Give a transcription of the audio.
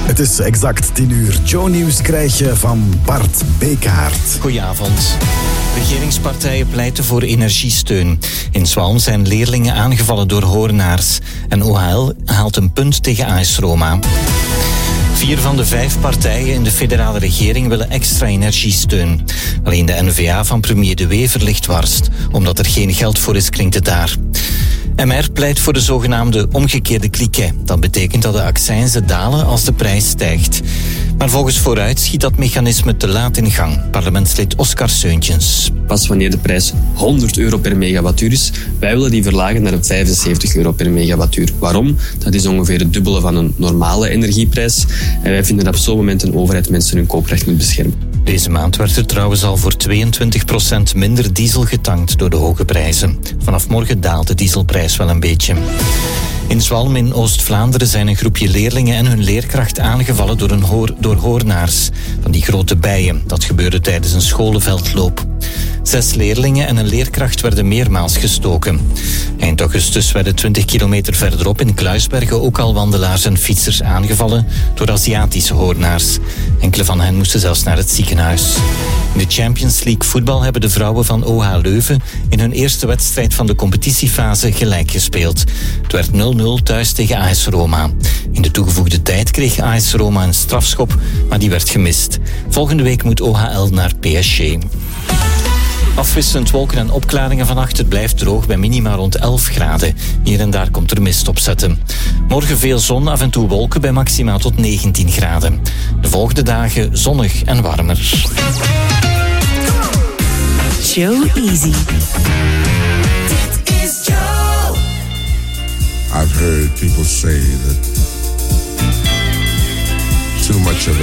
Het is exact 10 uur. Joe Nieuws krijg je van Bart Bekaert. Goedenavond. Regeringspartijen pleiten voor energiesteun. In Zwalm zijn leerlingen aangevallen door hoornaars. En OHL haalt een punt tegen AS Roma. 4 van de 5 partijen in de federale regering willen extra energiesteun. Alleen de N-VA van premier De Wever ligt dwars. Omdat er geen geld voor is, klinkt het daar. MR pleit voor de zogenaamde omgekeerde cliquet. Dat betekent dat de accijnzen dalen als de prijs stijgt. Maar volgens Vooruit schiet dat mechanisme te laat in gang. Parlementslid Oscar Seuntjens. Pas wanneer de prijs €100 per megawattuur is, wij willen die verlagen naar €75 per megawattuur. Waarom? Dat is ongeveer het dubbele van een normale energieprijs. En wij vinden dat op zo'n moment een overheid mensen hun kooprecht moet beschermen. Deze maand werd er trouwens al voor 22% minder diesel getankt door de hoge prijzen. Vanaf morgen daalt de dieselprijs wel een beetje. In Zwalm in Oost-Vlaanderen zijn een groepje leerlingen en hun leerkracht aangevallen door hoornaars. Van die grote bijen. Dat gebeurde tijdens een scholenveldloop. 6 leerlingen en een leerkracht werden meermaals gestoken. Eind augustus werden 20 kilometer verderop in Kluisbergen ook al wandelaars en fietsers aangevallen door Aziatische hoornaars. Enkele van hen moesten zelfs naar het ziekenhuis. In de Champions League voetbal hebben de vrouwen van OH Leuven in hun eerste wedstrijd van de competitiefase gelijk gespeeld. Het werd 0-0 thuis tegen AS Roma. In de toegevoegde tijd kreeg AS Roma een strafschop, maar die werd gemist. Volgende week moet OHL naar PSG. Afwisselend wolken en opklaringen vannacht. Het blijft droog bij minima rond 11 graden. Hier en daar komt er mist opzetten. Morgen veel zon, af en toe wolken bij maxima tot 19 graden. De volgende dagen zonnig en warmer. Joe Easy. Dit is Joe. I've heard people say that too much of